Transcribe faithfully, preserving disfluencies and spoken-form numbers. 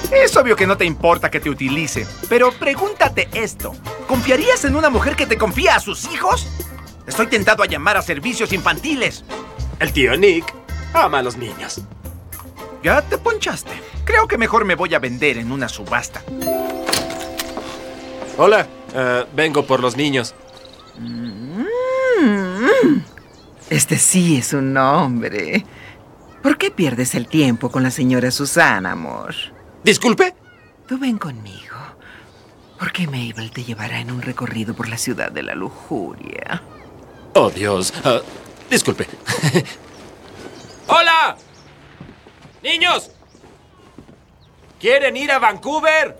Es obvio que no te importa que te utilice, pero pregúntate esto. ¿Confiarías en una mujer que te confía a sus hijos? Estoy tentado a llamar a servicios infantiles. El tío Nick ama a los niños. Ya te ponchaste. Creo que mejor me voy a vender en una subasta. Hola, uh, vengo por los niños. Mm, este sí es un hombre. ¿Por qué pierdes el tiempo con la señora Susana, amor? ¿Disculpe? Tú ven conmigo, porque Mabel te llevará en un recorrido por la ciudad de la lujuria. Oh, Dios. Uh, disculpe. ¡Hola! ¡Niños! ¿Quieren ir a Vancouver?